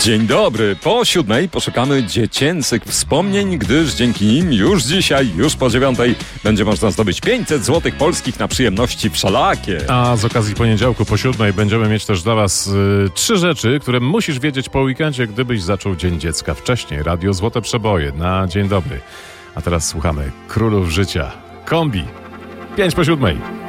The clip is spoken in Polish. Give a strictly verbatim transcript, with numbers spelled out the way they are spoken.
Dzień dobry. Po siódmej poszukamy dziecięcych wspomnień, gdyż dzięki nim już dzisiaj, już po dziewiątej będzie można zdobyć pięćset złotych polskich na przyjemności wszelakie. A z okazji poniedziałku po siódmej będziemy mieć też dla was y, trzy rzeczy, które musisz wiedzieć po weekendzie, gdybyś zaczął Dzień Dziecka wcześniej. Radio Złote Przeboje na dzień dobry. A teraz słuchamy Królów Życia. Kombi. Pięć po siódmej.